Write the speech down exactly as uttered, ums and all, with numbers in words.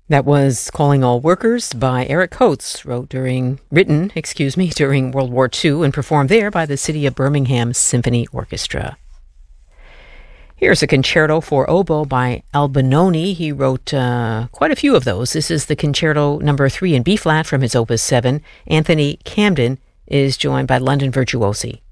That was Calling All Workers by Eric Coates, wrote during, written, excuse me, during World War Two and performed there by the City of Birmingham Symphony Orchestra. Here's a concerto for oboe by Albinoni. He wrote uh, quite a few of those. This is the concerto number three in B-flat from his Opus seven. Anthony Camden is joined by London Virtuosi.